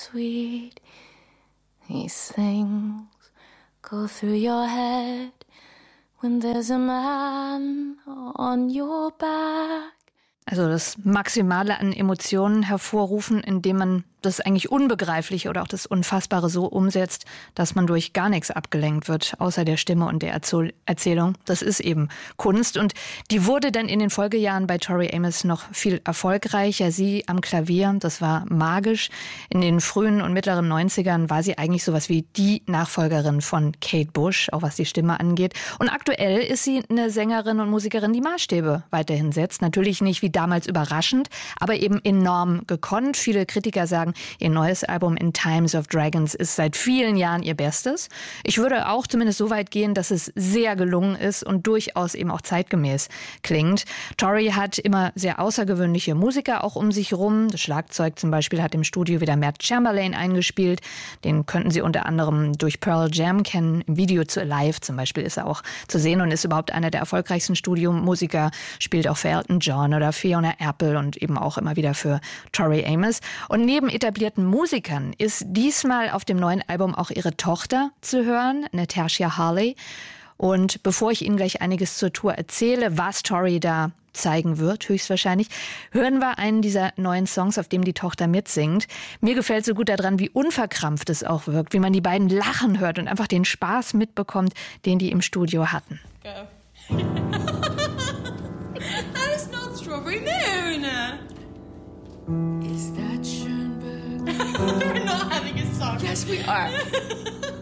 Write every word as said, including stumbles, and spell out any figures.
sweet. These things go through your head when there's a man on your back. Also das Maximale an Emotionen hervorrufen, indem man das eigentlich Unbegreifliche oder auch das Unfassbare so umsetzt, dass man durch gar nichts abgelenkt wird, außer der Stimme und der Erzählung. Das ist eben Kunst und die wurde dann in den Folgejahren bei Tori Amos noch viel erfolgreicher. Sie am Klavier, das war magisch. In den frühen und mittleren neunzigern war sie eigentlich sowas wie die Nachfolgerin von Kate Bush, auch was die Stimme angeht. Und aktuell ist sie eine Sängerin und Musikerin, die Maßstäbe weiterhin setzt. Natürlich nicht wie damals überraschend, aber eben enorm gekonnt. Viele Kritiker sagen, ihr neues Album In Times of Dragons ist seit vielen Jahren ihr Bestes. Ich würde auch zumindest so weit gehen, dass es sehr gelungen ist und durchaus eben auch zeitgemäß klingt. Tori hat immer sehr außergewöhnliche Musiker auch um sich rum. Das Schlagzeug zum Beispiel hat im Studio wieder Matt Chamberlain eingespielt. Den könnten Sie unter anderem durch Pearl Jam kennen. Im Video zu Alive zum Beispiel ist er auch zu sehen und ist überhaupt einer der erfolgreichsten Studiomusiker. Spielt auch für Elton John oder Fiona Apple und eben auch immer wieder für Tori Amos. Und neben etablierten Musikern ist diesmal auf dem neuen Album auch ihre Tochter zu hören, Natasha Harley. Und bevor ich Ihnen gleich einiges zur Tour erzähle, was Tori da zeigen wird, höchstwahrscheinlich, hören wir einen dieser neuen Songs, auf dem die Tochter mitsingt. Mir gefällt so gut daran, wie unverkrampft es auch wirkt, wie man die beiden lachen hört und einfach den Spaß mitbekommt, den die im Studio hatten. Go. That is not Strawberry Moon. Is that Schoenberg? We're not having a song. Yes, we are.